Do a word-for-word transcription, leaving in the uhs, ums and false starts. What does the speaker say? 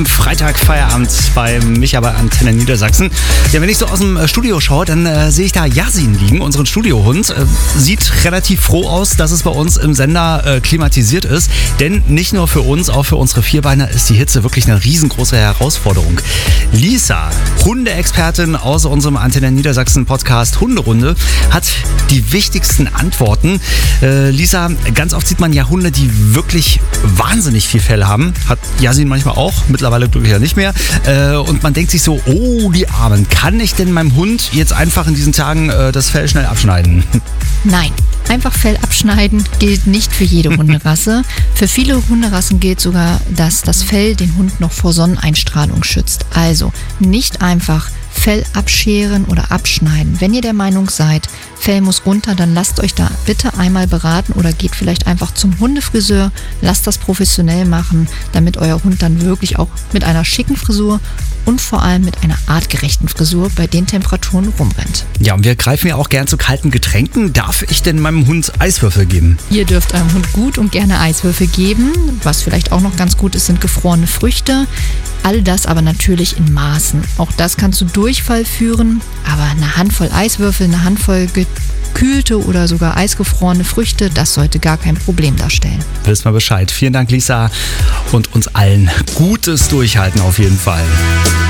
Freitag Feierabend bei Micha bei Antenne Niedersachsen. Ja, wenn ich so aus dem Studio schaue, dann äh, sehe ich da Yasin liegen, unseren Studiohund. Äh, sieht relativ froh aus, dass es bei uns im Sender äh, klimatisiert ist. Denn nicht nur für uns, auch für unsere Vierbeiner ist die Hitze wirklich eine riesengroße Herausforderung. Lisa, Hundeexpertin aus unserem Antenne Niedersachsen Podcast Hunderunde, hat die wichtigsten Antworten. Äh, Lisa, ganz oft sieht man ja Hunde, die wirklich wahnsinnig viel Fell haben. Hat Yasin manchmal auch, mittlerweile glücklich ja nicht mehr. Äh, und man denkt sich so, oh, die Armen, kann ich denn meinem Hund jetzt einfach in diesen Tagen äh, das Fell schnell abschneiden? Nein, einfach Fell abschneiden gilt nicht für jede Hunderasse. Für viele Hunderassen gilt sogar, dass das Fell den Hund noch vor Sonneneinstrahlung schützt. Also nicht einfach Fell abscheren oder abschneiden. Wenn ihr der Meinung seid, Fell muss runter, dann lasst euch da bitte einmal beraten oder geht vielleicht einfach zum Hundefriseur, lasst das professionell machen, damit euer Hund dann wirklich auch mit einer schicken Frisur und vor allem mit einer artgerechten Frisur bei den Temperaturen rumrennt. Ja, und wir greifen ja auch gern zu kalten Getränken. Darf ich denn meinem Hund Eiswürfel geben? Ihr dürft eurem Hund gut und gerne Eiswürfel geben. Was vielleicht auch noch ganz gut ist, sind gefrorene Früchte. All das aber natürlich in Maßen. Auch das kann zu Durchfall führen, aber eine Handvoll Eiswürfel, eine Handvoll gekühlte oder sogar eisgefrorene Früchte, das sollte gar kein Problem darstellen. Wisst mal Bescheid. Vielen Dank, Lisa, und uns allen gutes Durchhalten auf jeden Fall.